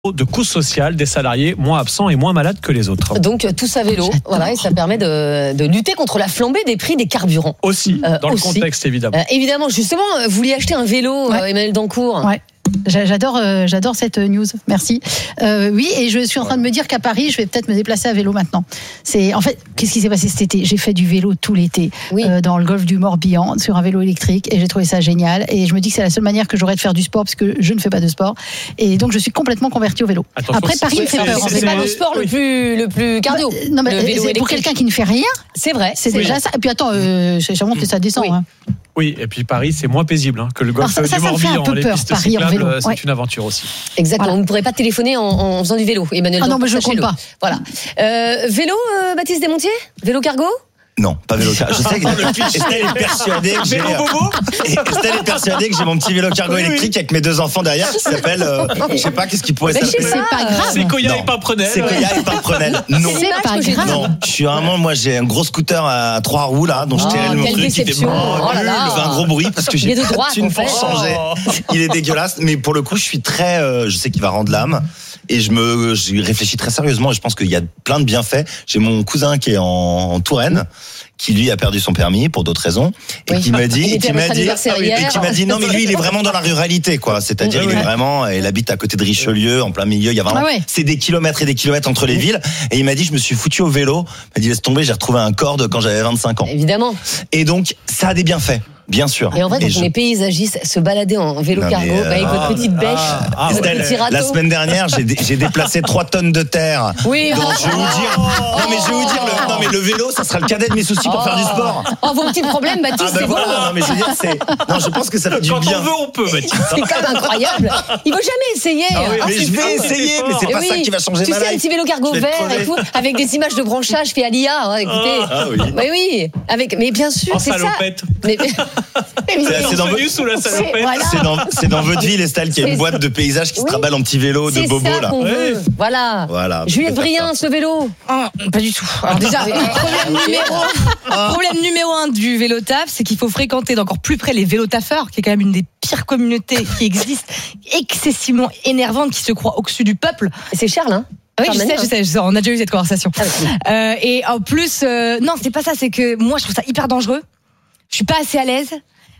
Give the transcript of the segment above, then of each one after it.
de coût social des salariés moins absents et moins malades que les autres. Donc tous à vélo, voilà, et ça permet de lutter contre la flambée des prix des carburants. Aussi, dans le contexte évidemment. Évidemment, justement, vous vouliez acheter un vélo, Emmanuel Dancourt. Ouais. J'adore cette news. Merci. Oui, et je suis en train de me dire qu'à Paris, je vais peut-être me déplacer à vélo maintenant. En fait, qu'est-ce qui s'est passé cet été ? J'ai fait du vélo tout l'été dans le golfe du Morbihan sur un vélo électrique et j'ai trouvé ça génial. Et je me dis que c'est la seule manière que j'aurai de faire du sport parce que je ne fais pas de sport. Et donc je suis complètement convertie au vélo. Attention, après Paris me fait peur. C'est pas le sport le plus cardio. Non, mais pour quelqu'un qui ne fait rien, c'est vrai. C'est déjà ça. Et puis attends, ça monte et ça descend. Oui. Hein. Oui, et puis Paris, c'est moins paisible que le golfe du Morbihan. Ça me fait un peu peur, Paris en vélo. C'est une aventure aussi. Exactement. Voilà. Vous ne pourrez pas téléphoner en faisant du vélo, Emmanuel. Ah non, mais je ne compte pas. Voilà. Vélo, Baptiste Desmontiers ? Vélo cargo ? Non, pas vélo cargo. Je sais que Estelle est persuadée que j'ai mon petit vélo cargo électrique avec mes 2 enfants derrière qui s'appelle, je sais pas qu'est-ce qu'il pourrait s'appeler. C'est pas grave. C'est Koya et pas Prenel. C'est Koya et pas Prenel. Non. C'est pas grave. Non, je suis vraiment, moi j'ai un gros scooter à 3 roues là, dont je tirais mon truc qui fait un gros bruit parce que j'ai une fois changé. Il est dégueulasse, mais pour le coup, je suis très, je sais qu'il va rendre l'âme. Et je réfléchis très sérieusement et je pense qu'il y a plein de bienfaits. J'ai mon cousin qui est en Touraine, qui lui a perdu son permis pour d'autres raisons et qui m'a dit non mais lui il est vraiment dans la ruralité quoi, c'est-à-dire il est vraiment, il habite à côté de Richelieu en plein milieu, il y a vraiment c'est des kilomètres et des kilomètres entre les villes et il m'a dit je me suis foutu au vélo, il m'a dit laisse tomber, j'ai retrouvé un corde quand j'avais 25 ans. Évidemment. Et donc ça a des bienfaits. Bien sûr. Et en vrai, quand on est paysagiste, se balader en vélo cargo avec votre petite bêche, votre petit râteau. La semaine dernière, j'ai déplacé 3 tonnes de terre. Oui. Donc je vais vous dire, le vélo, ça sera le cadet de mes soucis pour faire du sport. Vos petits problèmes, Baptiste, c'est voilà. Non, mais je veux dire, je pense que ça fait du bien. Quand on veut, on peut, Baptiste. C'est quand même incroyable. Il veut jamais essayer. Mais je vais essayer, mais c'est pas ça qui va changer ma life. Tu sais, un petit vélo cargo vert et tout, avec des images de branchage fait à l'IA. Écoutez. Oui. Mais bien sûr, c'est ça. C'est dans votre ville, Estelle, qu'il y a une boîte de paysages qui se traballe en petit vélo de bobo là. Qu'on veut. Voilà. Juliette Brien, ce vélo. Pas du tout. Alors déjà, problème numéro 1 du vélo taf, c'est qu'il faut fréquenter d'encore plus près les vélotaffeurs, qui est quand même une des pires communautés qui existent, excessivement énervante, qui se croit au-dessus du peuple. C'est Charles, hein. Oui, je sais, on a déjà eu cette conversation. Et en plus, non, c'est pas ça, c'est que moi, je trouve ça hyper dangereux. Je suis pas assez à l'aise.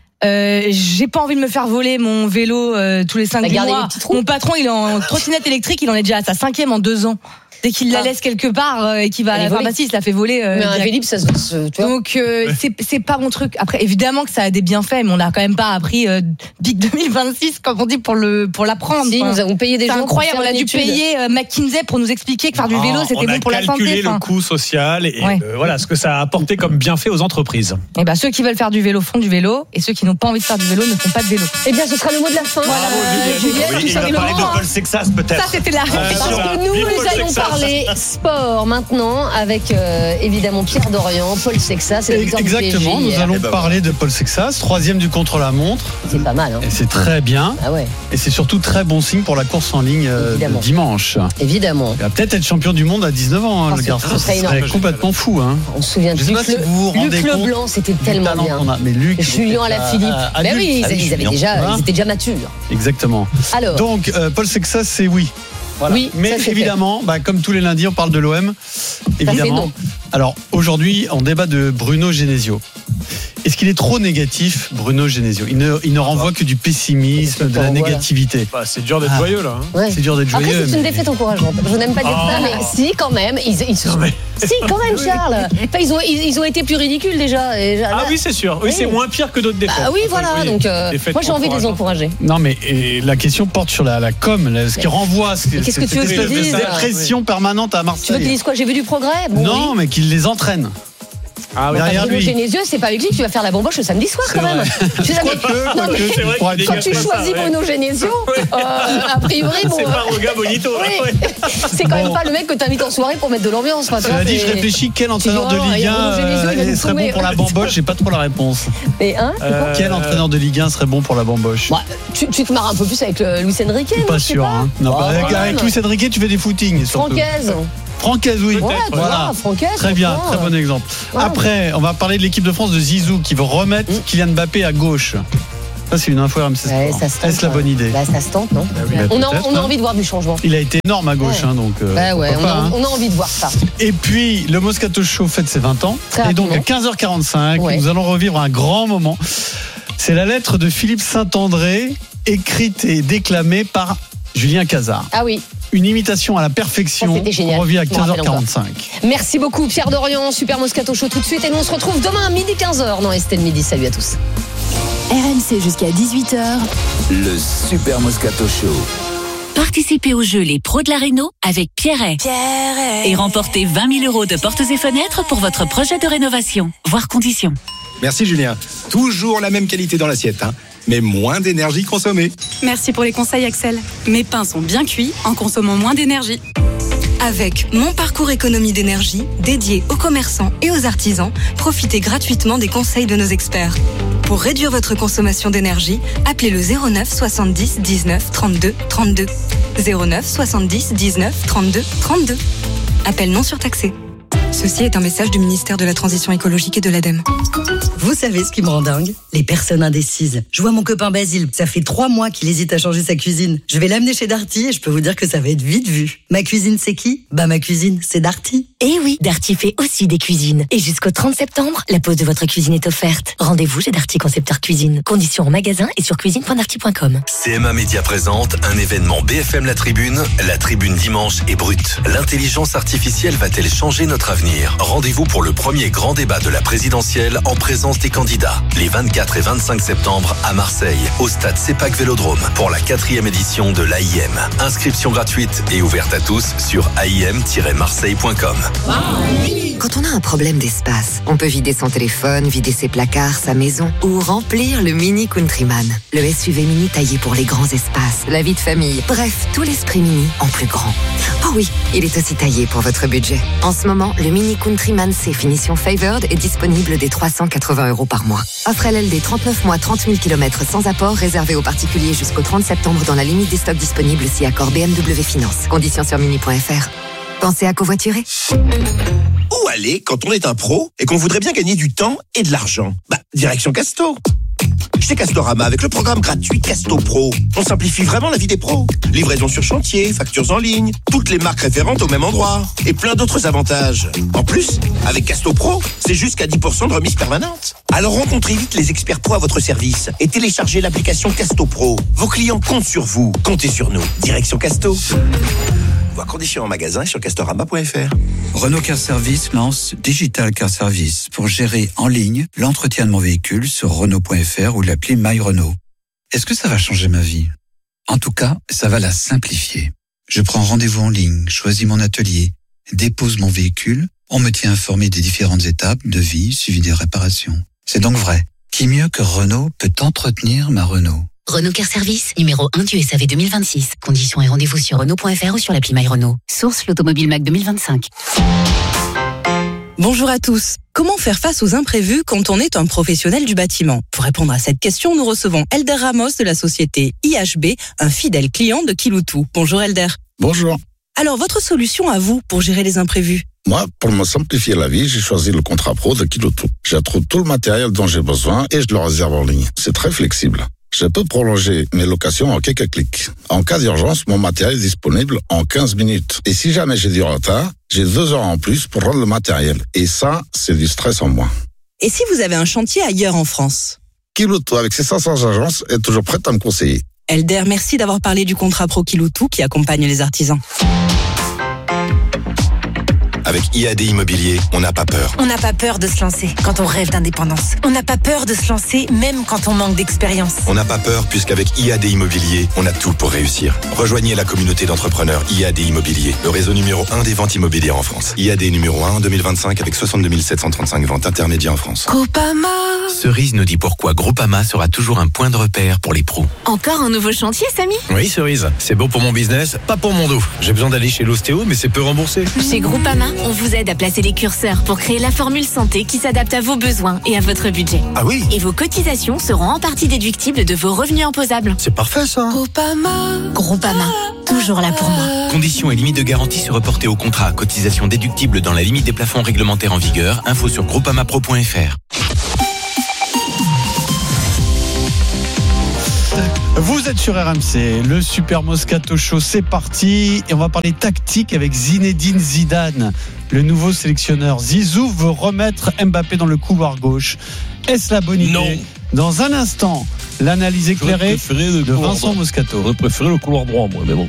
J'ai pas envie de me faire voler mon vélo tous les 5 mois. Mon patron, il est en trottinette électrique, il en est déjà à sa 5e en 2 ans. Dès qu'il la laisse quelque part et qu'il va à la pharmacie, il se la fait voler. Mais un Vélib, ça se. Donc c'est pas mon truc. Après, évidemment que ça a des bienfaits, mais on n'a quand même pas appris Big 2026, comme on dit, pour l'apprendre. Si, nous avons payé des gens. C'est incroyable. On a dû payer McKinsey pour nous expliquer que faire du vélo, c'était bon pour la santé. On a calculé le coût social et voilà ce que ça a apporté comme bienfait aux entreprises. Et ben ceux qui veulent faire du vélo font du vélo, et ceux qui n'ont pas envie de faire du vélo ne font pas de vélo. Eh bien, ce sera le mot de la fin. Voilà, Juliette, il va parler de Paul Sexas peut-être. Ça, c'était la Parce que nous allons parler sport maintenant avec évidemment Pierre Dorian, Paul Sexas. Exactement, nous allons parler de Paul Sexas, 3e du contre-la-montre. C'est pas mal. Et c'est très bien. Ah ouais. Et c'est surtout très bon signe pour la course en ligne de dimanche. Évidemment. Il va peut-être être champion du monde à 19 ans, le garçon. Ce serait complètement fou. On se souvient de Luc Leblanc, c'était tellement bien. Mais Luc, Julien Alaphilippe. Ben oui, ils étaient déjà matures. Exactement. Alors. Donc, Paul Sexas, c'est oui. Voilà. Oui, mais évidemment, comme tous les lundis, on parle de l'OM. Évidemment. Alors aujourd'hui, on débat de Bruno Genesio. Est-ce qu'il est trop négatif, Bruno Genesio ? Il ne renvoie que du pessimisme, de la négativité. C'est dur d'être joyeux là. C'est dur d'être joyeux. Après, c'est une défaite encourageante. Je n'aime pas dire ça, mais si, quand même. Si, quand même, Charles. Enfin, ils ont été plus ridicules déjà. Ah oui, c'est sûr. Oui, c'est moins pire que d'autres défaites. Ah oui, voilà. Donc, moi, j'ai envie de les encourager. Non, mais la question porte sur la com, ce qui renvoie. Qu'est-ce que tu veux que je te dise ? Cette pression permanente à Marseille. Tu veux qu'ils disent quoi ? J'ai vu du progrès ? Non, mais qu'il les entraîne. Derrière lui. Genesio, c'est pas avec lui que tu vas faire la bamboche le samedi soir quand même. Quand tu choisis Bruno Genesio, a priori, c'est pas Roga Bonito. C'est quand même pas le mec que t'invites en soirée pour mettre de l'ambiance. Cela dit, je réfléchis quel entraîneur de Ligue 1 serait bon pour la bamboche. J'ai pas trop la réponse. Quel entraîneur de Ligue 1 serait bon pour la bamboche ? Tu te marres un peu plus avec Luis Enrique. Pas sûr. Avec Luis Enrique, tu fais des footings. Francaise, oui. Voilà. Très bien, très bon exemple. Après, on va parler de l'équipe de France de Zizou qui veut remettre Kylian Mbappé à gauche. Ça, c'est une info RMC Sport. Ouais, ça se tente, Est-ce la bonne idée? Ça se tente, non? On a envie de voir du changement. Il a été énorme à gauche, donc. On a envie de voir ça. Et puis, le Moscato Show fête ses 20 ans. Et donc, à 15h45, nous allons revivre un grand moment. C'est la lettre de Philippe Saint-André, écrite et déclamée par Julien Cazard. Ah oui. Une imitation à la perfection. On revient à 15h45. Merci beaucoup Pierre Dorian, Super Moscato Show tout de suite. Et nous on se retrouve demain à midi 15h dans Estelle Midi. Salut à tous. RMC jusqu'à 18h. Le Super Moscato Show. Participez au jeu Les Pros de la Réno avec Pierret. Et remportez 20 000 € de portes et fenêtres pour votre projet de rénovation. Voir conditions. Merci Julien. Toujours la même qualité dans l'assiette, mais moins d'énergie consommée. Merci pour les conseils Axel. Mes pains sont bien cuits en consommant moins d'énergie. Avec Mon Parcours Économie d'énergie, dédié aux commerçants et aux artisans, profitez gratuitement des conseils de nos experts. Pour réduire votre consommation d'énergie, appelez le 09 70 19 32 32. 09 70 19 32 32. Appel non surtaxé. Ceci est un message du ministère de la Transition écologique et de l'ADEME. Vous savez ce qui me rend dingue? Les personnes indécises. Je vois mon copain Basile, ça fait 3 mois qu'il hésite à changer sa cuisine. Je vais l'amener chez Darty et je peux vous dire que ça va être vite vu. Ma cuisine, c'est qui? Ma cuisine, c'est Darty. Eh oui, Darty fait aussi des cuisines. Et jusqu'au 30 septembre, la pose de votre cuisine est offerte. Rendez-vous chez Darty Concepteur Cuisine. Conditions en magasin et sur cuisine.darty.com. CMA Média présente un événement BFM La Tribune dimanche est brute. L'intelligence artificielle va-t-elle changer notre avenir? Rendez-vous pour le premier grand débat de la présidentielle en présence des candidats. Les 24 et 25 septembre à Marseille, au stade CEPAC Vélodrome, pour la 4e édition de l'AIM. Inscription gratuite et ouverte à tous sur aim-marseille.com. Quand on a un problème d'espace, on peut vider son téléphone, vider ses placards, sa maison ou remplir le Mini Countryman. Le SUV Mini taillé pour les grands espaces, la vie de famille, bref, tout l'esprit Mini en plus grand. Oh oui, il est aussi taillé pour votre budget. En ce moment, le Mini Countryman C finition Favored est disponible dès 380 € par mois. Offre LLD 39 mois, 30 000 km sans apport, réservé aux particuliers jusqu'au 30 septembre dans la limite des stocks disponibles si accord BMW Finance. Conditions sur mini.fr. Pensez à covoiturer. Où aller quand on est un pro et qu'on voudrait bien gagner du temps et de l'argent? Direction Casto. Chez Castorama, avec le programme gratuit Casto Pro, on simplifie vraiment la vie des pros. Livraison sur chantier, factures en ligne, toutes les marques référentes au même endroit et plein d'autres avantages. En plus, avec Casto Pro, c'est jusqu'à 10% de remise permanente. Alors rencontrez vite les experts pro à votre service et téléchargez l'application Casto Pro. Vos clients comptent sur vous, comptez sur nous. Direction Casto. Voir conditions en magasin sur castorama.fr. Renault Car Service lance Digital Car Service pour gérer en ligne l'entretien de mon véhicule sur Renault.fr ou l'appli My Renault. Est-ce que ça va changer ma vie? En tout cas, ça va la simplifier. Je prends rendez-vous en ligne, choisis mon atelier, dépose mon véhicule, on me tient informé des différentes étapes, devis, suivi des réparations. C'est donc vrai. Qui mieux que Renault peut entretenir ma Renault? Renault Car Service, numéro 1 du SAV 2026. Conditions et rendez-vous sur Renault.fr ou sur l'appli My Renault. Source l'Automobile Mac 2025. Bonjour à tous. Comment faire face aux imprévus quand on est un professionnel du bâtiment? Pour répondre à cette question, nous recevons Elder Ramos de la société IHB, un fidèle client de Kiloutou. Bonjour Elder. Bonjour. Alors, votre solution à vous pour gérer les imprévus? Moi, pour me simplifier la vie, j'ai choisi le contrat pro de Kiloutou. J'y trouve tout le matériel dont j'ai besoin et je le réserve en ligne. C'est très flexible. Je peux prolonger mes locations en quelques clics. En cas d'urgence, mon matériel est disponible en 15 minutes. Et si jamais j'ai du retard, j'ai 2 heures en plus pour rendre le matériel. Et ça, c'est du stress en moins. Et si vous avez un chantier ailleurs en France? Kiloutou, avec ses 500 agences, est toujours prête à me conseiller. Elder, merci d'avoir parlé du contrat pro Kiloutou qui accompagne les artisans. Avec IAD Immobilier, on n'a pas peur. On n'a pas peur de se lancer quand on rêve d'indépendance. On n'a pas peur de se lancer même quand on manque d'expérience. On n'a pas peur puisqu'avec IAD Immobilier, on a tout pour réussir. Rejoignez la communauté d'entrepreneurs IAD Immobilier, le réseau numéro 1 des ventes immobilières en France. IAD numéro 1 en 2025 avec 62 735 ventes intermédiaires en France. Groupama. Cerise nous dit pourquoi Groupama sera toujours un point de repère pour les pros. Encore un nouveau chantier, Samy? Oui, Cerise, c'est beau pour mon business, pas pour mon dos. J'ai besoin d'aller chez l'ostéo, mais c'est peu remboursé. Chez Groupama, on vous aide à placer les curseurs pour créer la formule santé qui s'adapte à vos besoins et à votre budget. Ah oui? Et vos cotisations seront en partie déductibles de vos revenus imposables. C'est parfait ça. Groupama, toujours là pour moi. Conditions et limites de garantie se reporter au contrat. Cotisation déductible dans la limite des plafonds réglementaires en vigueur. Info sur groupamapro.fr. Vous êtes sur RMC, le Super Moscato Show, c'est parti. Et on va parler tactique avec Zinedine Zidane, le nouveau sélectionneur. Zizou veut remettre Mbappé dans le couloir gauche. Est-ce la bonne idée ? Non. Dans un instant, l'analyse éclairée de Vincent Moscato. J'aurais préféré le couloir droit, moi, mais bon.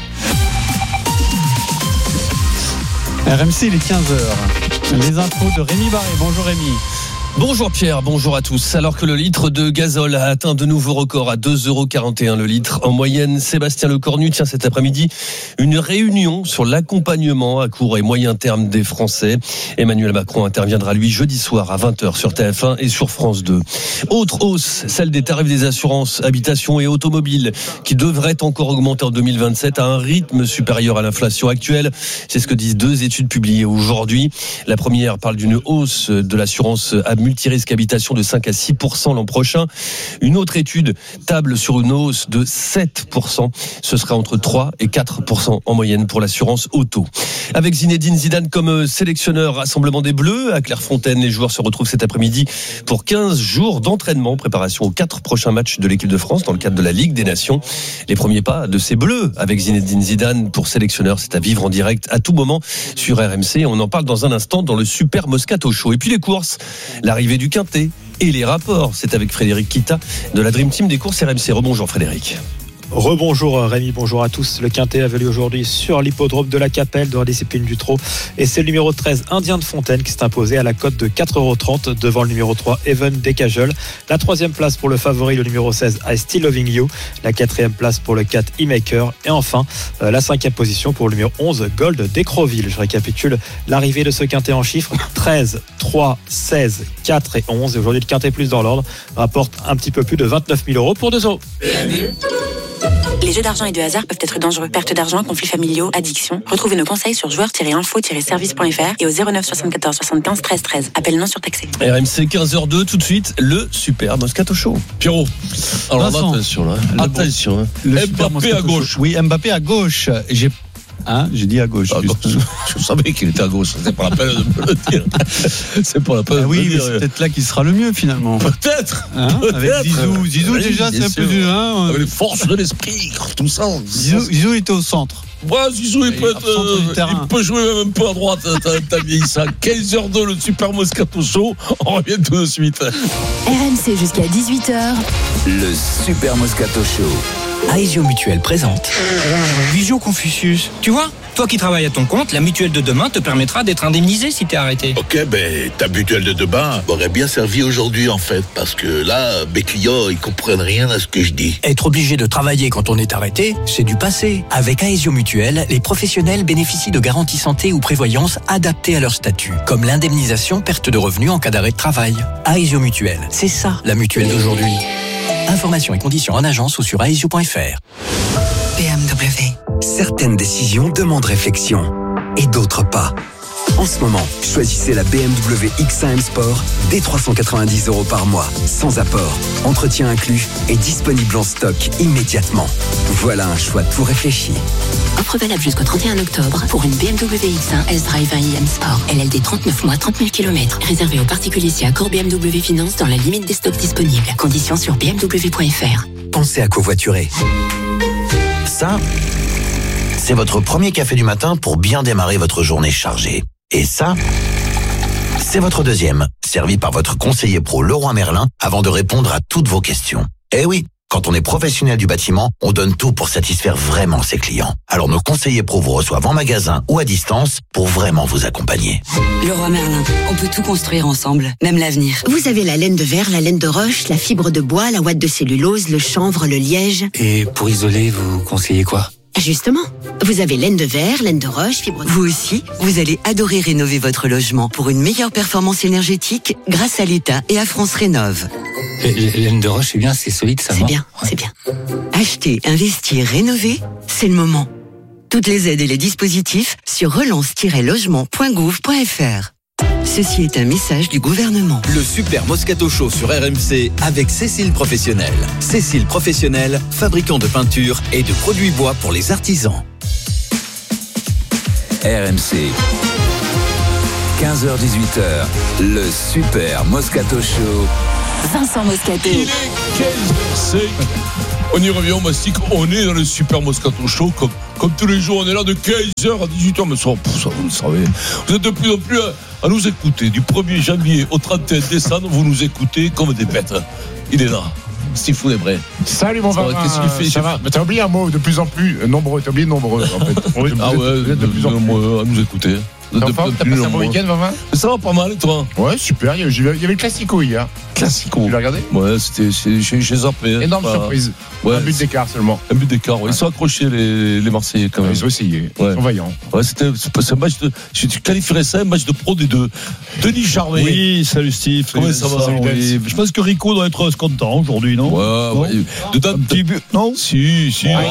RMC, il est 15h. Les infos de Rémi Barré. Bonjour Rémi. Bonjour Pierre, bonjour à tous. Alors que le litre de gazole a atteint de nouveaux records à 2,41 € le litre en moyenne, Sébastien Lecornu tient cet après-midi une réunion sur l'accompagnement à court et moyen terme des Français. Emmanuel Macron interviendra lui jeudi soir à 20h sur TF1 et sur France 2. Autre hausse, celle des tarifs des assurances, habitation et automobiles qui devraient encore augmenter en 2027 à un rythme supérieur à l'inflation actuelle. C'est ce que disent 2 études publiées aujourd'hui. La première parle d'une hausse de l'assurance à multirisque habitation de 5 à 6% l'an prochain. Une autre étude table sur une hausse de 7%. Ce sera entre 3 et 4% en moyenne pour l'assurance auto. Avec Zinedine Zidane comme sélectionneur, rassemblement des Bleus à Clairefontaine, les joueurs se retrouvent cet après-midi pour 15 jours d'entraînement, préparation aux 4 prochains matchs de l'équipe de France dans le cadre de la Ligue des Nations. Les premiers pas de ces Bleus avec Zinedine Zidane pour sélectionneur, c'est à vivre en direct à tout moment sur RMC. On en parle dans un instant dans le Super Moscato Show. Et puis les courses, l'arrivée du Quintet et les rapports, c'est avec Frédéric Kita de la Dream Team des courses RMC. Rebonjour Frédéric. Rebonjour Rémi, bonjour à tous. Le Quintet avait lieu aujourd'hui sur l'hippodrome de la Capelle dans la discipline du trot. Et c'est le numéro 13, Indien de Fontaine, qui s'est imposé à la cote de 4,30 € devant le numéro 3, Even Decajol. La 3e place pour le favori, le numéro 16, I Still Loving You. La 4e place pour le 4, E-Maker. Et enfin, la 5e position pour le numéro 11, Gold d'Écroville. Je récapitule l'arrivée de ce Quintet en chiffres. 13, 3, 16, 4 et 11. Et aujourd'hui, le Quintet plus dans l'ordre rapporte un petit peu plus de 29 000 € pour 2 €. Les jeux d'argent et de hasard peuvent être dangereux. Perte d'argent, conflits familiaux, addiction. Retrouvez nos conseils sur joueurs-info-service.fr et au 09 74 75 13 13. Appel non surtaxé. RMC 15h02, tout de suite, le Super Moscato Show. Pierrot. Alors Vincent. Attention là. Attention. Hein. Mbappé à gauche. Oui, Mbappé à gauche. J'ai dit à gauche. Je savais qu'il était à gauche. C'est pas la peine de me le dire. C'est pas la peine de me le dire. Oui, c'est peut-être là qu'il sera le mieux finalement. Peut-être. Avec Zizou. Zizou déjà, c'est un peu dur. Avec les forces de l'esprit, tout ça. Zizou était au centre. Ouais, Zizou, il peut jouer même un peu à droite. T'as vieilli ça. 15h02, le Super Moscato Show. On revient tout de suite. RMC jusqu'à 18h. Le Super Moscato Show. Aesio Mutuelle présente Visio Confucius. Tu vois, toi qui travailles à ton compte, la mutuelle de demain te permettra d'être indemnisé si t'es arrêté. Ok, ta mutuelle de demain m'aurait bien servi aujourd'hui en fait, parce que là, mes clients, ils comprennent rien à ce que je dis. Être obligé de travailler quand on est arrêté, c'est du passé. Avec Aesio Mutuelle, les professionnels bénéficient de garanties santé ou prévoyance adaptées à leur statut, comme l'indemnisation perte de revenus en cas d'arrêt de travail. Aesio Mutuelle, c'est ça la mutuelle d'aujourd'hui. Informations et conditions en agence ou sur aesio.fr. BMW. Certaines décisions demandent réflexion et d'autres pas. En ce moment, choisissez la BMW X1 M Sport dès 390 € par mois, sans apport, entretien inclus et disponible en stock immédiatement. Voilà un choix tout réfléchi. Offre valable jusqu'au 31 octobre pour une BMW X1 S-Drive 1 M Sport. LLD 39 mois, 30 000 km. Réservé aux particuliers si accord BMW Finance dans la limite des stocks disponibles. Conditions sur bmw.fr. Pensez à covoiturer. Ça, c'est votre premier café du matin pour bien démarrer votre journée chargée. Et ça, c'est votre deuxième, servi par votre conseiller pro Leroy Merlin avant de répondre à toutes vos questions. Eh oui, quand on est professionnel du bâtiment, on donne tout pour satisfaire vraiment ses clients. Alors nos conseillers pro vous reçoivent en magasin ou à distance pour vraiment vous accompagner. Leroy Merlin, on peut tout construire ensemble, même l'avenir. Vous avez la laine de verre, la laine de roche, la fibre de bois, la ouate de cellulose, le chanvre, le liège. Et pour isoler, vous conseillez quoi ? Justement, vous avez laine de verre, laine de roche, fibre de... Vous aussi, vous allez adorer rénover votre logement pour une meilleure performance énergétique grâce à l'État et à France Rénov'. Laine de roche, c'est bien, c'est solide, ça. C'est bien, c'est bien. Acheter, investir, rénover, c'est le moment. Toutes les aides et les dispositifs sur relance-logement.gouv.fr. Ceci est un message du gouvernement. Le Super Moscato Show sur RMC avec Cécile Professionnel. Cécile Professionnel, fabricant de peinture et de produits bois pour les artisans. RMC. 15h-18h, le Super Moscato Show. Vincent Moscato. Il est 15h05. On y revient, on mastique. On est dans le Super Moscato Show. Comme tous les jours, on est là de 15h à 18h. Mais ça, vous le savez. Vous êtes de plus en plus à nous écouter. Du 1er janvier au 31 décembre, vous nous écoutez comme des bêtes. Il est là. Steve Foulébret. Salut mon Valentin. Qu'est-ce qu'il fait? Ça va. Mais t'as oublié un mot, de plus en plus nombreux. T'as oublié nombreux en fait. Vous êtes de plus en plus nombreux à nous écouter. T'as passé un bon week-end, Valentin? Ça va pas mal, et toi? Ouais, super. Il y avait le Classico hier. Classico. Tu l'as regardé? Ouais, j'ai zappé. Énorme surprise. Ouais, un but d'écart seulement. Un but d'écart, ouais. Ils sont accrochés les Marseillais quand même. Ils ont essayé. Ils sont vaillants. Ouais, c'est un match de. Je qualifierais ça un match de pro des deux. Denis Charvet. Oui, salut Steve. Comment ça va? Je pense que Rico doit être content aujourd'hui, non? Ouais. Un petit but. Non? Si.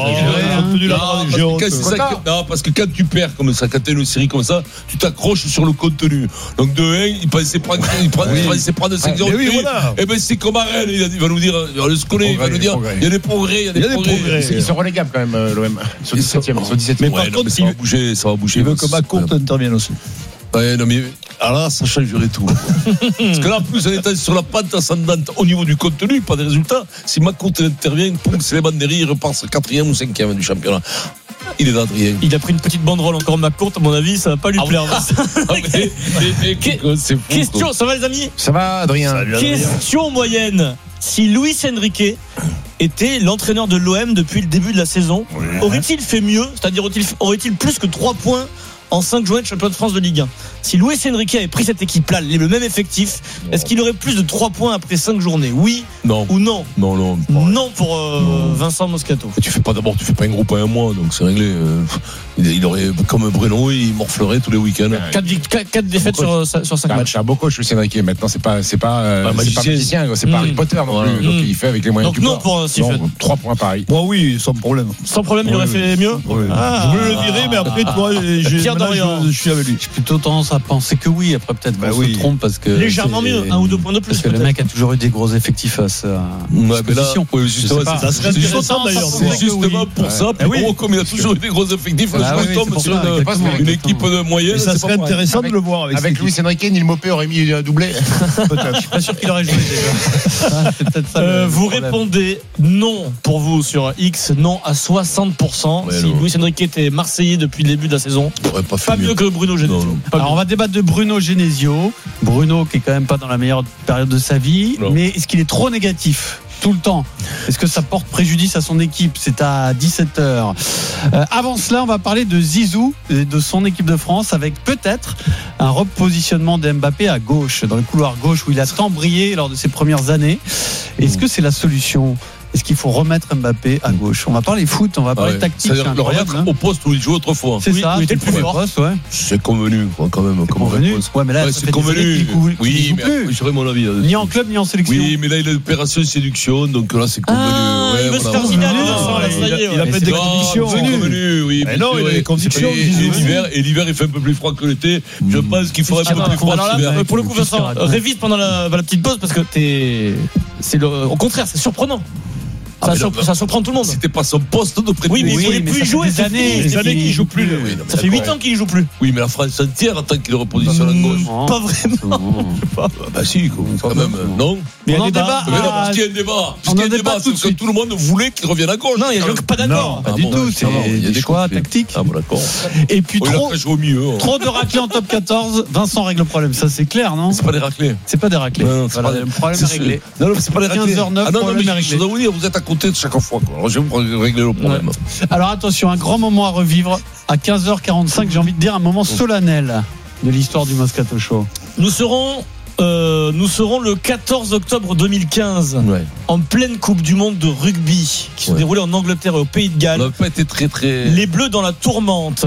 Parce que quand tu perds comme ça, quand tu es une série comme ça, tu t'accroches sur le contenu. Donc de 1, il pensait prendre 5-0. Oui, voilà. Et ben c'est comme à Rennes, il va nous dire, on se connaît, il va nous dire, il y a des progrès, Ils sont relégables quand même, l'OM. Ils sont 17e. Mais par contre, ça va bouger. Il veut que Macron intervienne aussi. Ouais, non, mais alors là, ça changerait tout. Parce que là, en plus, on est sur la pente ascendante au niveau du contenu, pas des résultats. Si Macron intervient, c'est les Banderi, il repart 4e ou 5e du championnat. Il est d'Adrien. Il a pris une petite banderole encore Macron, à mon avis, ça va pas lui plaire. C'est fou. Question, ça va les amis? Ça va, Adrien? Question moyenne. Si Luis Enrique était l'entraîneur de l'OM depuis le début de la saison, aurait-il fait mieux? C'est-à-dire, aurait-il plus que 3 points en 5 journées de championnat de France de Ligue 1? Si Luis Enrique avait pris cette équipe-là, le même effectif, est-ce qu'il aurait plus de 3 points après 5 journées? Oui ou non? Non pour Vincent Moscato. Tu fais pas un groupe à un mois, donc c'est réglé. Il aurait, comme Bruno, il morflerait tous les week-ends. 4 défaites sur 5 matchs. C'est un beau coach, Luis Enrique. Maintenant, c'est pas magicien, c'est pas Harry Potter non plus. Donc il fait avec les moyens du bord. Donc non pour Stephen. 3 points pareil. Moi oui, sans problème. Sans problème, il aurait fait mieux. Je voulais le virer, mais après toi, je suis avec lui. J'ai plutôt tendance à penser que oui. Après peut-être qu'on se trompe parce que légèrement mieux, 1 ou 2 points de plus. Parce que le mec a toujours eu des gros effectifs à sa position. Ça serait intéressant d'ailleurs. C'est justement pour ça. Comme il a toujours eu des gros effectifs, je tombe sur une équipe moyenne. Ça serait intéressant de le voir avec Luis Enrique. Neil Maupay aurait mis un doublé. Peut-être. Je suis pas sûr qu'il aurait joué déjà. Vous répondez non pour vous sur X, non à 60%. Si Luis Enrique était Marseillais depuis le début de la saison, pas mieux que Bruno Genesio. Alors on va débattre de Bruno Genesio. Bruno qui est quand même pas dans la meilleure période de sa vie, mais est-ce qu'il est trop négatif tout le temps? Est-ce que ça porte préjudice à son équipe? C'est à 17h. Avant cela, on va parler de Zizou et de son équipe de France avec peut-être un repositionnement d'Mbappé à gauche, dans le couloir gauche où il a tant brillé lors de ses premières années. Est-ce que c'est la solution? Est-ce qu'il faut remettre Mbappé à gauche? On va parler foot, on va parler tactique. C'est-à-dire le remettre au poste où il joue autrefois. C'est ça, il était le plus fort. C'est convenu, quand même. Convenu. Ouais, mais là, c'est convenu. Oui, mais j'aurais mon avis. Ni en club, ni en sélection. Oui, mais là, il a l'opération séduction, donc là, c'est convenu. Il veut se faire signaler, il a pas des conditions. C'est convenu, oui. Mais non, il a des conditions. Et l'hiver, il fait un peu plus froid que l'été. Je pense qu'il faudrait un peu plus froid l'hiver. Pour le coup, Vincent, révise pendant la petite pause parce que au contraire, c'est surprenant. Ça surprend tout le monde. C'était pas son poste de prédilection. Oui, mais il voulait plus jouer. Des années qu'il joue plus. Ça fait 8 ans qu'il joue plus. Oui, mais la France entière attend qu'il repositionne à gauche. Pas vraiment. Bah si, quand même. Non. Mais il y a un débat. Parce qu'il y a un débat. Parce qu'il y a un débat. C'est que tout le monde voulait qu'il revienne à gauche. Non, il y a pas d'accord. Pas du tout. C'est des choix tactiques. Ah bon, d'accord. Et puis trop de raclés en top 14. Vincent règle le problème. Ça, c'est clair, non? C'est pas des raclés. C'est pas des raclés. Le problème est réglé. Non, c'est pas des raclés. 15h09. Problème est réglé. Je dois vous dire, vous êtes à côté de chaque fois. Alors, je vais vous régler le problème. Alors attention, un grand moment à revivre à 15h45, j'ai envie de dire un moment solennel de l'histoire du Moscato Show. Nous serons le 14 octobre 2015 en pleine Coupe du Monde de rugby qui se déroulait en Angleterre et au Pays de Galles. On n'a pas été très... Les Bleus dans la tourmente.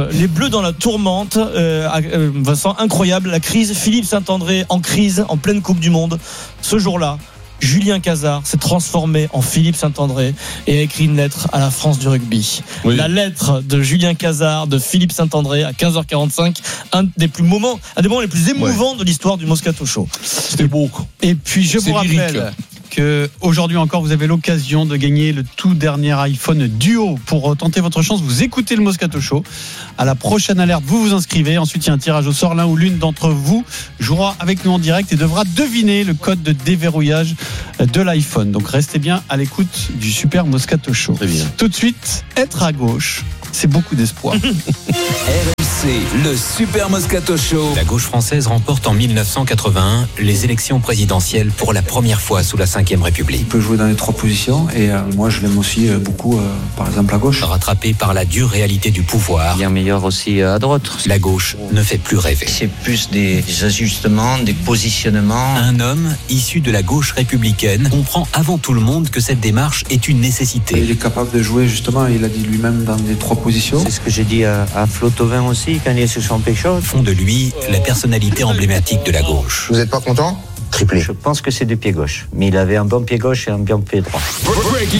Vincent, incroyable. La crise. Philippe Saint-André en crise en pleine Coupe du Monde. Ce jour-là, Julien Cazard s'est transformé en Philippe Saint-André et a écrit une lettre à la France du rugby. La lettre de Julien Cazard, de Philippe Saint-André à 15h45, un des moments les plus émouvants de l'histoire du Moscato Show. C'était beau. Et puis je vous rappelle que aujourd'hui encore, vous avez l'occasion de gagner le tout dernier iPhone Duo. Pour tenter votre chance, vous écoutez le Moscato Show. À la prochaine alerte, vous vous inscrivez. Ensuite, il y a un tirage au sort. L'un ou l'une d'entre vous jouera avec nous en direct et devra deviner le code de déverrouillage de l'iPhone. Donc, restez bien à l'écoute du Super Moscato Show. Très bien. Tout de suite, être à gauche, c'est beaucoup d'espoir. RMC, le Super Moscato Show. La gauche française remporte en 1981 les élections présidentielles pour la première fois sous la Ve République. Il peut jouer dans les 3 positions et moi je l'aime aussi beaucoup, par exemple à gauche. Rattrapé par la dure réalité du pouvoir, bien meilleur aussi à droite. la gauche ne fait plus rêver. C'est plus des ajustements, des positionnements. Un homme issu de la gauche républicaine comprend avant tout le monde que cette démarche est une nécessité. Il est capable de jouer justement, il a dit lui-même, dans les 3 positions. C'est ce que j'ai dit à Flotovin aussi quand il est sur son pécho. Font de lui la personnalité emblématique de la gauche. Vous n'êtes pas content ? Triplé. Je pense que c'est du pied gauche. Mais il avait un bon pied gauche et un bon pied droit. Breaking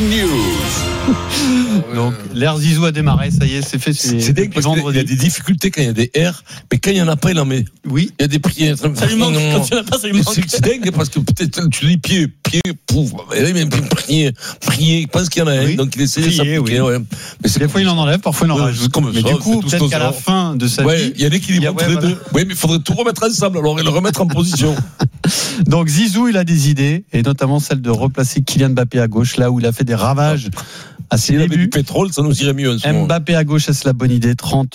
news. Donc, l'air Zizou a démarré, ça y est, c'est fait. C'est dingue parce qu'il y a des difficultés quand il y a des R, mais quand il n'y en a pas, il en met. Oui. Il y a des prières. Ça lui manque. Quand il n'y en a pas, ça lui manque. C'est dingue parce que peut-être tu dis pied, pauvre. Et là, il même prier. Il pense qu'il y en a un, donc il essaie de s'appliquer. Ouais. Mais des fois, il en enlève, parfois, il en rajoute. Mais du coup, peut-être qu'à la fin de sa vie. Il y a l'équilibre entre les deux. Oui, mais il faudrait tout remettre ensemble alors et le remettre en position. Donc Zizou, il a des idées, et notamment celle de replacer Kylian Mbappé à gauche, là où il a fait des ravages à ses débuts. Du pétrole, ça nous irait mieux en ce moment. Mbappé à gauche, est-ce la bonne idée?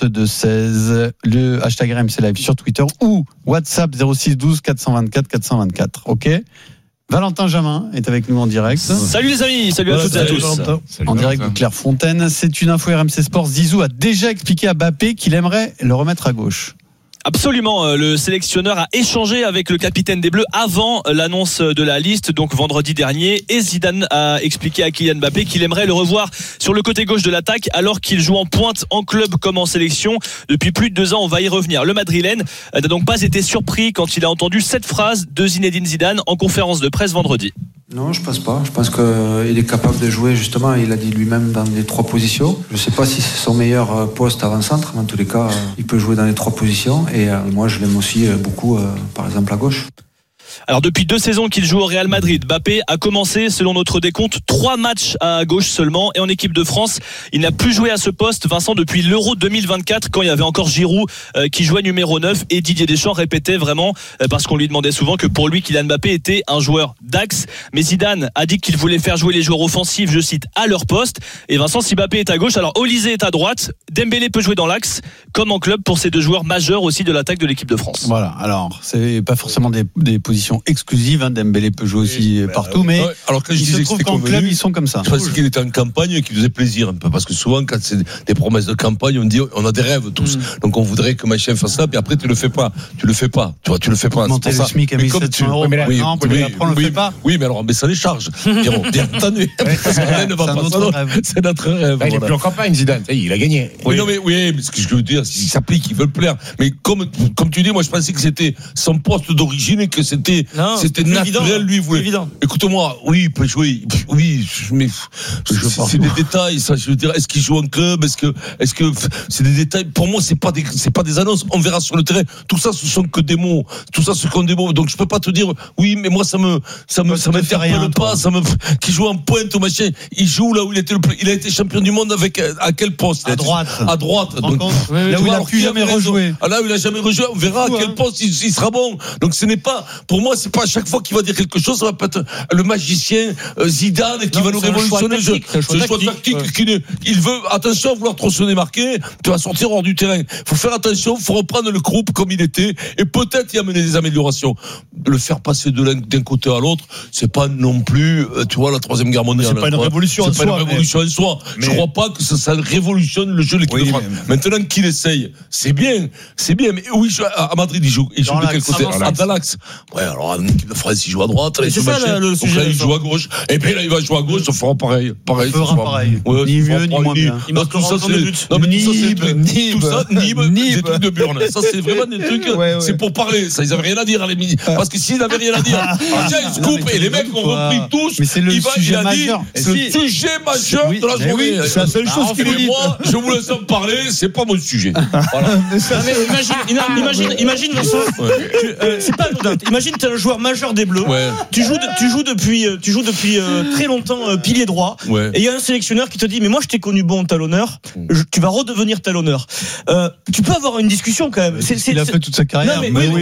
32-16, le hashtag RMC Live sur Twitter ou WhatsApp 06 12 424 424. Ok. Valentin Jamin est avec nous en direct. Salut les amis, salut à toutes et à tous. En direct de Clairefontaine. C'est une info RMC Sport. Zizou a déjà expliqué à Mbappé qu'il aimerait le remettre à gauche. Absolument, le sélectionneur a échangé avec le capitaine des Bleus avant l'annonce de la liste, donc vendredi dernier, et Zidane a expliqué à Kylian Mbappé qu'il aimerait le revoir sur le côté gauche de l'attaque alors qu'il joue en pointe en club comme en sélection depuis plus de 2 ans. On va y revenir. Le Madrilène n'a donc pas été surpris quand il a entendu cette phrase de Zinedine Zidane en conférence de presse vendredi. Non, je pense pas. Je pense qu'il est capable de jouer, justement, il a dit lui-même, dans les 3 positions. Je ne sais pas si c'est son meilleur poste avant-centre, mais en tous les cas, il peut jouer dans les 3 positions. Et moi, je l'aime aussi beaucoup, par exemple, à gauche. Alors depuis 2 saisons qu'il joue au Real Madrid, Mbappé a commencé, selon notre décompte, 3 matchs à gauche seulement. Et en équipe de France, il n'a plus joué à ce poste, Vincent, depuis l'Euro 2024, quand il y avait encore Giroud qui jouait numéro 9. Et Didier Deschamps répétait vraiment, parce qu'on lui demandait souvent que pour lui, Kylian Mbappé était un joueur d'axe. Mais Zidane a dit qu'il voulait faire jouer les joueurs offensifs, je cite, à leur poste. Et Vincent, si Mbappé est à gauche, alors Olysée est à droite, Dembélé peut jouer dans l'axe, comme en club pour ces 2 joueurs majeurs aussi de l'attaque de l'équipe de France. Voilà, alors c'est pas forcément des positions exclusive, Dembélé peut jouer aussi partout, mais alors quand je il se trouve qu'en club ils sont comme ça. Je pense qu'il était en campagne et qu'il faisait plaisir un peu, parce que souvent quand c'est des promesses de campagne, on dit on a des rêves tous, donc on voudrait que machin fasse ça, puis après tu le fais pas, tu le fais pas. Monter le SMIC à 1700 €, oui, après on le fait pas. Oui, mais alors on met ça les charges. Bien entendu. C'est notre rêve. Il est plus en campagne, Zidane. Il a gagné. Oui, mais ce que je veux dire, il s'applique, il veut le plaire. Mais comme tu dis, moi je pensais que c'était son poste d'origine et que c'était naturel, lui, voulait. Évident. Écoute-moi, oui, il peut jouer, oui, mais c'est des détails, ça, je veux dire, est-ce qu'il joue en club, est-ce que c'est des détails, pour moi, c'est pas des annonces, on verra sur le terrain, tout ça, ce sont que des mots, donc je peux pas te dire, oui, mais moi, ça m'interpelle pas, qu'il joue en pointe au machin, il joue là où il a été champion du monde à quel poste? À droite. Donc, là où il a plus jamais rejoué. Là où il a jamais rejoué, on verra à quel poste il sera bon. Donc ce n'est pas, pour moi, c'est pas à chaque fois qu'il va dire quelque chose, ça va pas être le magicien Zidane qui va nous révolutionner le jeu. C'est un choix tactique. Il veut, attention, vouloir trop se démarquer, tu vas sortir hors du terrain. Faut faire attention, faut reprendre le groupe comme il était et peut-être y amener des améliorations. Le faire passer d'un côté à l'autre, c'est pas non plus, tu vois, la 3e guerre mondiale. C'est pas une révolution en soi. Je crois pas que ça révolutionne le jeu de l'équipe de France. Maintenant qu'il essaye, c'est bien. Mais oui, à Madrid, il joue de quel côté? À l'axe. Ouais, alors en équipe de France, il joue à droite. C'est ça le sujet. Là, il joue à gauche. Et puis là, il va jouer à gauche, ça fera pareil. Ouais, ni mieux, ni moins bien. Tout ça, c'est des trucs de burne. Ça, c'est vraiment des trucs, c'est pour parler. Ça, ils avaient rien à dire, les mini. Parce que s'ils n'avaient rien à dire, déjà, ils se coupent et les mecs ont repris tous. Mais c'est le sujet majeur. C'est le sujet majeur de la journée. C'est la seule chose qu'il dit. Moi, je vous laisse en parler, c'est pas mon sujet. Imagine Vincent, c'est pas anodin. Imagine t'es un joueur majeur des Bleus. Ouais. Tu joues depuis très longtemps pilier droit. Ouais. Et il y a un sélectionneur qui te dit mais moi je t'ai connu bon talonneur. Tu vas redevenir talonneur. Tu peux avoir une discussion quand même. Il a fait toute sa carrière. Non, mais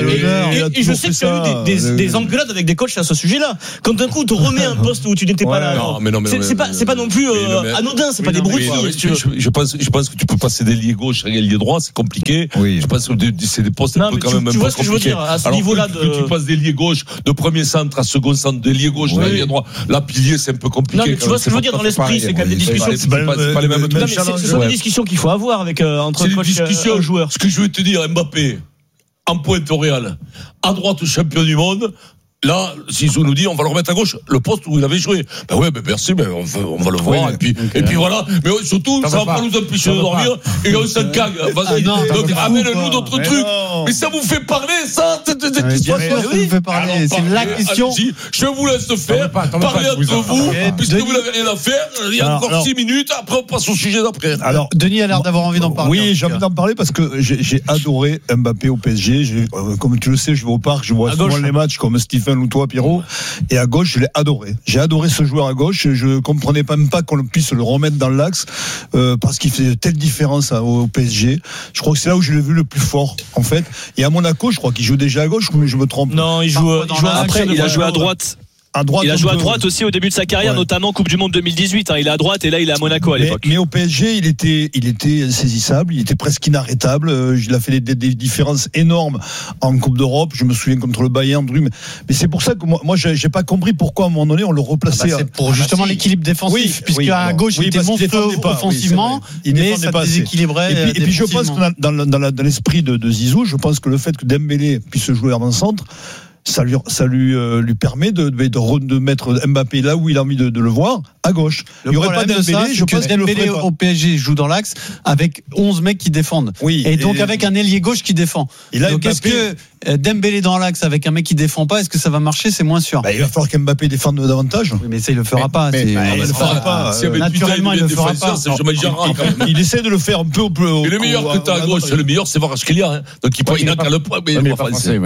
et je sais que tu as eu des engueulades avec des coachs à ce sujet-là. Quand d'un coup on te remet un poste où tu n'étais pas là. Non, mais c'est pas non plus anodin, c'est pas des broutilles. Je pense que tu peux passer d'ailier gauche à ailier droit, c'est compliqué. Oui. Je pense que c'est des postes un peu quand même. Tu vois ce que je veux dire à ce niveau-là que tu passes d'ailier gauche de premier centre à second centre, d'ailier gauche à ailier droit. Là, pilier, c'est un peu compliqué. Non, mais tu vois ce que je veux dire dans l'esprit, c'est quand même des discussions. C'est pas les mêmes trucs. Ce sont des discussions qu'il faut avoir avec entre coach et joueur. Ce que je veux te dire, Mbappé en pointe au Real, à droite champion du monde. Là, Zizou nous dit, on va le remettre à gauche, le poste où il avait joué. Ben ouais, merci, on va le voir. Et puis voilà. Mais surtout, ça va pas nous empêcher de dormir. Et on se cague. Vas-y. Donc, amène-nous d'autres trucs. Mais ça vous fait parler, ça? Ça vous fait parler. C'est la question. Je vous laisse faire. Parlez entre vous. Puisque vous n'avez rien à faire. Il y a encore 6 minutes. Après, on passe au sujet d'après. Alors, Denis a l'air d'avoir envie d'en parler. Oui, j'ai envie d'en parler parce que j'ai adoré Mbappé au PSG. Comme tu le sais, je vais au parc, je vois souvent les matchs comme Stephen ou toi, Pierrot, et à gauche je l'ai adoré. J'ai adoré ce joueur à gauche. Je comprenais même pas qu'on puisse le remettre dans l'axe parce qu'il fait telle différence au PSG. Je crois que c'est là où je l'ai vu le plus fort en fait. Et à Monaco, je crois qu'il joue déjà à gauche, mais je me trompe. Non, il joue après. Il a joué à droite. Il a joué à droite aussi au début de sa carrière, notamment Coupe du Monde 2018. Il est à droite et là il est à Monaco à l'époque. Mais au PSG, il était insaisissable, il était presque inarrêtable. Il a fait des différences énormes en Coupe d'Europe. Je me souviens contre le Bayern. Mais c'est pour ça que moi j'ai pas compris pourquoi à un moment donné on le replaçait. C'est pour justement l'équilibre défensif, puisqu'à gauche il était monstrueux offensivement, mais ça déséquilibrait. Et puis je pense que dans l'esprit de Zizou, je pense que le fait que Dembélé puisse jouer avant-centre, ça lui permet de mettre Mbappé là où il a envie de le voir, à gauche. Il n'y aurait pas Dembélé, je pense que Dembélé au PSG joue dans l'axe avec 11 mecs qui défendent. Oui, et donc avec un ailier gauche qui défend. Donc est-ce que Dembélé dans l'axe avec un mec qui défend pas, est-ce que ça va marcher? C'est moins sûr. Il va falloir qu'Mbappé défende davantage. Oui, mais ça il le fera pas. Il le fera pas. Naturellement il le fera pas. Il essaie de le faire un peu. Et le meilleur que tu as à gauche, c'est le meilleur, c'est Kvaratskhelia. Donc il n'a qu'à le point, mais il n'est pas français.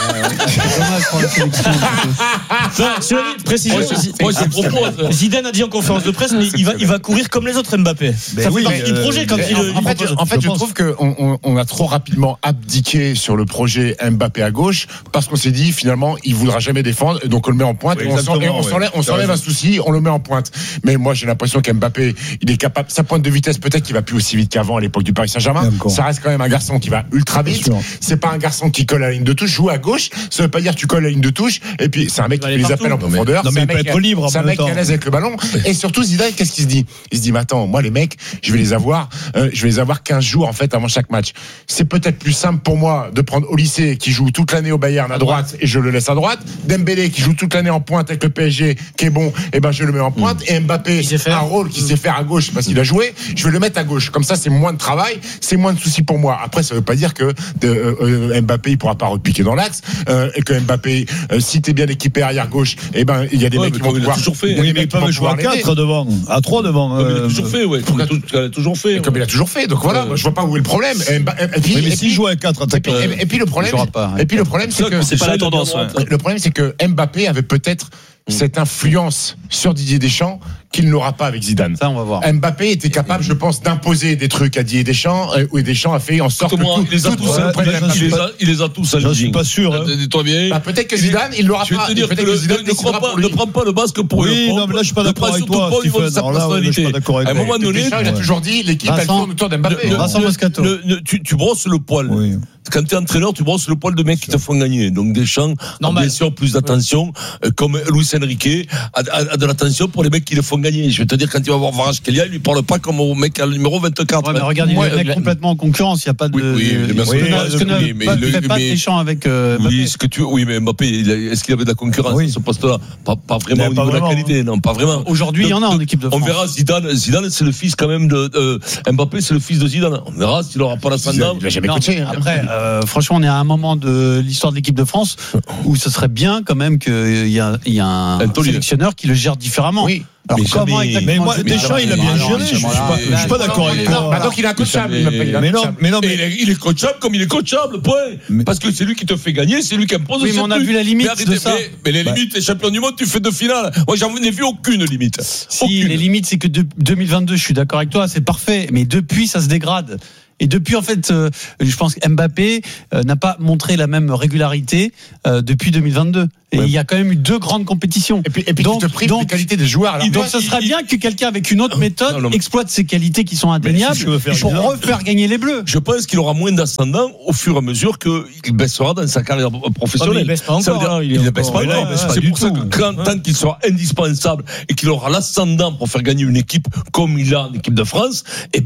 Moi je propose. Zidane a dit en conférence de presse, mais il va courir comme les autres Mbappé. Ça fait partie du projet quand il. En fait, je trouve qu'on a trop rapidement abdiqué sur le projet Mbappé à gauche parce qu'on s'est dit finalement il voudra jamais défendre, donc on le met en pointe. On s'enlève un souci, on le met en pointe. Mais moi j'ai l'impression qu'Mbappé il est capable. Sa pointe de vitesse peut-être qu'il va plus aussi vite qu'avant à l'époque du Paris Saint-Germain. Ça reste quand même un garçon qui va ultra vite. C'est pas un garçon qui colle à la ligne de touche. Joue à gauche, ça veut pas dire que tu colles à la ligne de touche. Et puis c'est un mec qui fait les appels en profondeur. Non mais il peut être libre. C'est un mec qui est à l'aise avec le ballon. Et surtout Zidane, qu'est-ce qu'il se dit? Il se dit mais attends, moi les mecs, je vais les avoir 15 jours en fait avant chaque match. C'est peut-être plus simple pour moi de prendre Olysée qui joue toute l'année au Bayern à droite et je le laisse à droite. Dembélé qui joue toute l'année en pointe avec le PSG qui est bon, et ben je le mets en pointe. Et Mbappé un rôle qui sait faire à gauche parce qu'il a joué, je vais le mettre à gauche. Comme ça c'est moins de travail, c'est moins de soucis pour moi. Après ça veut pas dire que Mbappé il pourra pas repiquer dans l'axe et que Mbappé si t'es bien équipé arrière gauche, et ben il y a des mecs qui vont pouvoir. Oui, mais il peut jouer à 4 devant, à 3 devant. Il a toujours fait, ouais. Il a toujours fait. Comme il a toujours fait. Donc voilà, je vois pas où est le problème. Mais s'il joue à 4 attaquants. Et puis le problème, c'est que c'est pas la tendance. Le problème, c'est que Mbappé avait peut-être cette influence sur Didier Deschamps qu'il n'aura pas avec Zidane. Ça, on va voir. Mbappé était capable, je pense, d'imposer des trucs à Didier Deschamps, et Deschamps a fait en sorte que il les a tous à je suis pas sûr. Dis-toi bien. Peut-être que Zidane, il l'aura pas. Je vais te dire que ne prends pas le basque pour le Oui, non, mais là, je suis pas d'accord avec toi. Je suis pas d'accord avec toi. À un moment donné, Deschamps, il a toujours dit l'équipe, elle tourne autour d'Mbappé. Vincent Moscato. Tu brosses le poil. Quand tu es entraîneur, tu brosses le poil de mecs qui te font gagner. Donc Deschamps, bien sûr, plus d'attention, comme Luis Enrique a de l'attention pour les mecs qui le font gagner. Je vais te dire, quand il va voir Kvaratskhelia, il lui parle pas comme au mec à le numéro 24. Mais regardez, il est complètement en concurrence. Il n'y a pas de. Ce que fait pas Deschamps avec. Oui, mais Mbappé, est-ce qu'il avait de la concurrence à ce poste-là? Pas vraiment au niveau de la qualité, non, pas vraiment. Aujourd'hui, il y en a en équipe de France. On verra Zidane, c'est le fils quand même de Mbappé, c'est le fils de Zidane. On verra s'il n'aura pas l'ascendant. Il l'a jamais coaché. Après, franchement, on est à un moment de l'histoire de l'équipe de France où ce serait bien quand même qu'il y a un sélectionneur qui le gère différemment. Alors comment exactement? Mais moi, Deschamps, il a bien géré. Je suis pas d'accord avec toi. Donc il est coachable. Mais il est coachable comme il est coachable, point. Parce que c'est lui qui te fait gagner, c'est lui qui impose. Oui, mais on a vu la limite de ça. Mais les limites, les champions du monde, tu fais 2 finales. Moi, j'en ai vu aucune limite. Si, les limites, c'est que 2022, je suis d'accord avec toi, c'est parfait. Mais depuis, ça se dégrade. Et depuis, en fait, je pense que Mbappé n'a pas montré la même régularité depuis 2022. Et il y a quand même eu 2 grandes compétitions. Et puis donc, tu te prives des qualités des joueurs. Donc, ce serait bien que quelqu'un avec une autre méthode exploite ces qualités qui sont indéniables pour refaire gagner les Bleus. Je pense qu'il aura moins d'ascendant au fur et à mesure qu'il baissera dans sa carrière professionnelle. Il baisse pas encore. Il ne baisse pas encore. C'est pour ça que tant qu'il sera indispensable et qu'il aura l'ascendant pour faire gagner une équipe comme il a en équipe de France,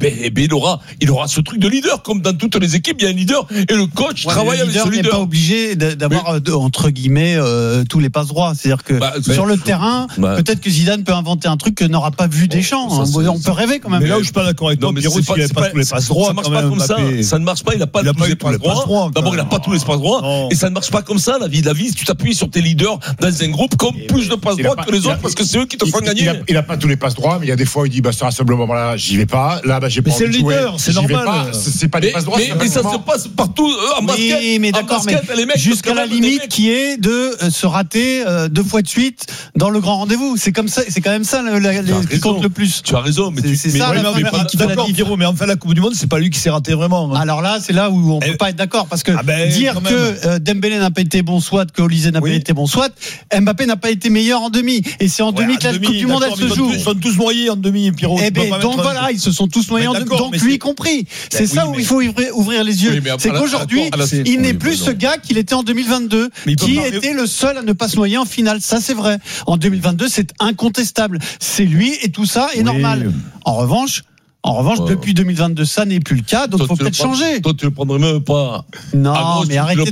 il aura ce truc de leader. Comme dans toutes les équipes, il y a un leader et le coach travaille avec ce leader. Le leader n'est pas obligé d'avoir, entre guillemets, tous les passe droits. C'est-à-dire que sur le terrain, peut-être que Zidane peut inventer un truc que n'aura pas vu Deschamps. On peut rêver quand même. Mais là où je suis pas d'accord avec toi, Pierrot, il n'avait pas tous les passes droits. Ça marche pas comme ça. Ça ne marche pas. Il n'a pas tous les passes droits. D'abord, il n'a pas tous les passes droits. Et ça ne marche pas comme ça. La vie, tu t'appuies sur tes leaders dans un groupe comme plus de passes droits que les autres parce que c'est eux qui te font gagner. Il n'a pas tous les passes droits, mais il y a des fois où il dit sur un seul moment-là, j'y vais pas. Là, j'ai pas envie de jouer. C'est normal. C'est pas des passes droits. Mais ça se passe partout en basket. Mais d'accord, mais jusqu'à la limite qui est de se rater 2 fois de suite dans le grand rendez-vous. C'est comme ça, c'est quand même ça qui compte le plus. Tu as raison, mais c'est ça. D'accord, Pierrot, mais enfin la Coupe du Monde, c'est pas lui qui s'est raté vraiment. Alors là, c'est là où on peut pas être d'accord parce que dire que Dembélé n'a pas été bon, soit que Olysée n'a pas été bon, soit Mbappé n'a pas été meilleur en demi. Et c'est en demi que la Coupe du Monde elle se joue. Ils sont tous noyés en demi, Pierrot. Donc voilà, ils se sont tous noyés en demi, donc lui compris. C'est ça où il faut ouvrir les yeux. C'est qu'aujourd'hui, il n'est plus ce gars qu'il était en 2022, qui était le seul à ne pas se noyer en finale. Ça, c'est vrai. En 2022, c'est incontestable. C'est lui et tout ça est normal. En revanche, depuis 2022, ça n'est plus le cas, donc il faut peut-être changer. Toi, tu le prendrais même pas. Non, mais arrêtez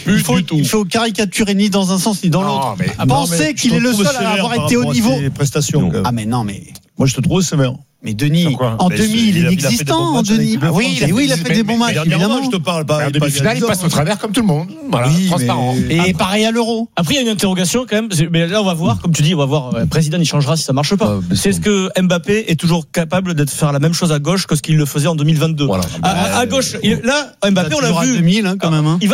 il faut caricaturer ni dans un sens ni dans l'autre. Penser qu'il est le seul à avoir été au niveau. Ah, mais non, mais. Moi, je te trouve sévère. Mais Denis, en demi, il est inexistant, en Denis. Oui, il a fait des bons matchs, évidemment. Je te parle pas. En demi-finale, il passe au travers comme tout le monde. Voilà, transparent. Et pareil à l'Euro. Après, il y a une interrogation quand même. Mais là, on va voir, comme tu dis, le président, il changera si ça marche pas. C'est ce que Mbappé est toujours capable de faire la même chose à gauche que ce qu'il le faisait en 2022. À gauche, là, Mbappé, on l'a vu. 2000, quand même. Il va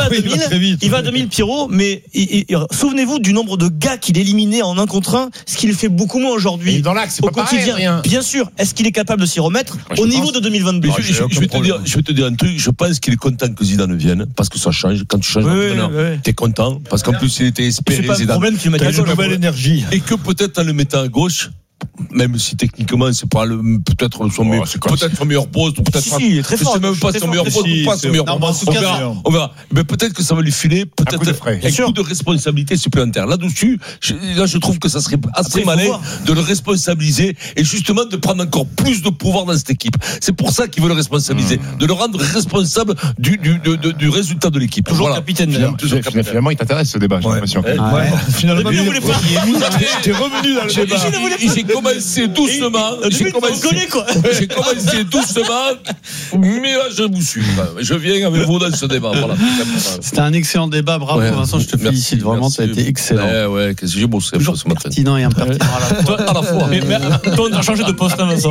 à 2000, Pierrot, mais souvenez-vous du nombre de gars qu'il éliminait en 1 contre 1, ce qu'il fait beaucoup moins aujourd'hui. Dans l'axe, c'est pas quotidien. Bien sûr. Est-ce qu'il est capable de s'y remettre au niveau de 2022? Je vais te dire un truc. Je pense qu'il est content que Zidane vienne parce que ça change. Quand tu changes d'entraîneur, t'es content parce qu'en plus il était espéré. C'est pas un problème qu'il mette à gauche. Nouvelle énergie. Et que peut-être en le mettant à gauche, même si techniquement c'est pas peut-être son meilleur poste, ou peut-être c'est même pas son meilleur poste, ou pas son meilleur poste. On verra. Mais peut-être que ça va lui filer un coup de responsabilité supplémentaire. Là-dessus, je trouve que ça serait assez malin de le responsabiliser et justement de prendre encore plus de pouvoir dans cette équipe. C'est pour ça qu'il veut le responsabiliser, de le rendre responsable du résultat de l'équipe. Toujours capitaine. Finalement, il t'intéresse ce débat, j'ai l'impression. Finalement, t'es revenu dans le débat. J'ai commencé doucement. J'ai commencé doucement. Mais là, je vous suis. Je viens avec vous dans ce débat. Voilà. C'était un excellent débat. Bravo, Vincent. Je te félicite. Vraiment, ça a été excellent. Ouais, qu'est-ce que j'ai bossé toujours ce matin. Pertinent et impertinent à la fois. Mais toi, on a changé de poste, Vincent.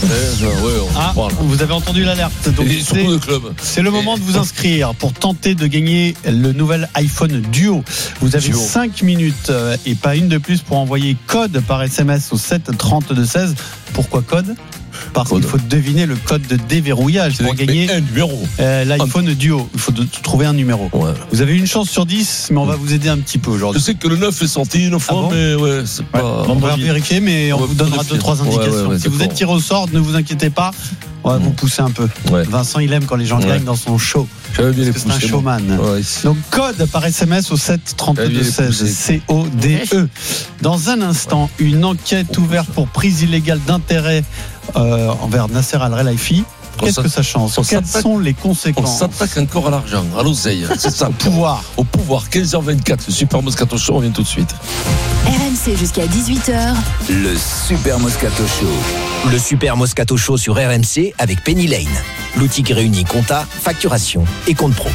Vous avez entendu l'alerte. Donc, c'est le moment de vous inscrire pour tenter de gagner le nouvel iPhone Duo. Vous avez 5 minutes et pas une de plus pour envoyer code par SMS au 7 32 16. Pourquoi code? Parce qu'il faut deviner le code de déverrouillage pour gagner l'iPhone Duo. Il faut trouver un numéro. Vous avez une chance sur 10, mais on va vous aider un petit peu aujourd'hui. Je sais que le 9 est sorti une fois, mais c'est pas. On va vérifier, mais on vous donnera 2-3 indications. Si vous êtes tiré au sort, ne vous inquiétez pas. On va vous pousser un peu. Vincent, il aime quand les gens gagnent dans son show. C'est un showman. Donc, code par SMS au 7 32 16. CODE. Dans un instant, une enquête ouverte pour prise illégale d'intérêt envers Nasser Al-Khelaifi. Qu'est-ce que ça change? Quelles sont les conséquences? On s'attaque encore à l'argent, à l'oseille. C'est ça. Au pouvoir. 15h24. Le Super Moscato Show, on revient tout de suite. RMC jusqu'à 18h. Le Super Moscato Show. Le Super Moscato Show sur RMC avec Penny Lane. L'outil qui réunit compta, facturation et compte pro.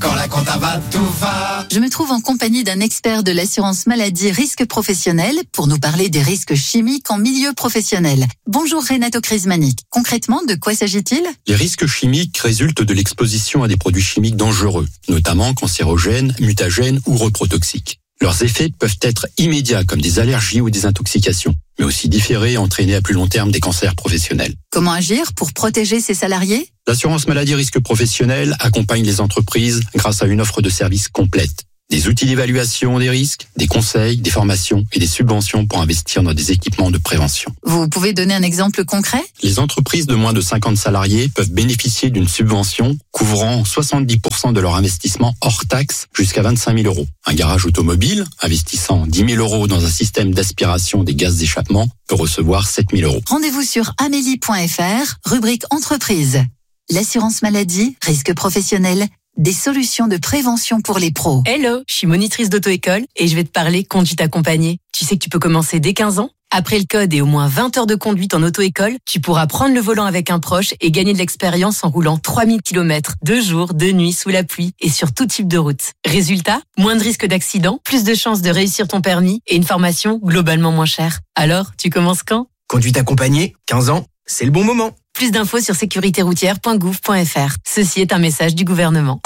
Quand la compta va, tout va. Je me trouve en compagnie d'un expert de l'assurance maladie risque professionnel pour nous parler des risques chimiques en milieu professionnel. Bonjour Renato Crismanic. Concrètement, de quoi s'agit-il ? Les risques chimiques résultent de l'exposition à des produits chimiques dangereux, notamment cancérogènes, mutagènes ou reprotoxiques. Leurs effets peuvent être immédiats comme des allergies ou des intoxications, mais aussi différés et entraîner à plus long terme des cancers professionnels. Comment agir pour protéger ses salariés ? L'assurance maladie risque professionnel accompagne les entreprises grâce à une offre de services complète. Des outils d'évaluation des risques, des conseils, des formations et des subventions pour investir dans des équipements de prévention. Vous pouvez donner un exemple concret ? Les entreprises de moins de 50 salariés peuvent bénéficier d'une subvention couvrant 70% de leur investissement hors taxe jusqu'à 25 000 euros. Un garage automobile investissant 10 000 euros dans un système d'aspiration des gaz d'échappement peut recevoir 7 000 euros. Rendez-vous sur amélie.fr, rubrique entreprise. L'assurance maladie, risque professionnel, des solutions de prévention pour les pros. Hello, je suis monitrice d'auto-école et je vais te parler conduite accompagnée. Tu sais que tu peux commencer dès 15 ans ? Après le code et au moins 20 heures de conduite en auto-école, tu pourras prendre le volant avec un proche et gagner de l'expérience en roulant 3000 km, 2 jours, 2 nuits, sous la pluie et sur tout type de route. Résultat, moins de risques d'accident, plus de chances de réussir ton permis et une formation globalement moins chère. Alors, tu commences quand ? Conduite accompagnée, 15 ans, c'est le bon moment. Plus d'infos sur sécuritéroutière.gouv.fr. Ceci est un message du gouvernement.